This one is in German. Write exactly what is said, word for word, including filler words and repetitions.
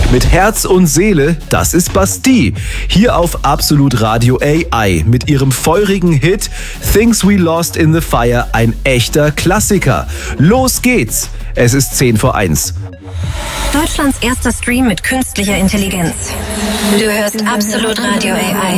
Mit Herz und Seele, das ist Bastille. Hier auf Absolut Radio A I mit ihrem feurigen Hit Things We Lost in the Fire, ein echter Klassiker. Los geht's! Es ist zehn vor eins. Deutschlands erster Stream mit künstlicher Intelligenz. Du hörst Absolut Radio A I.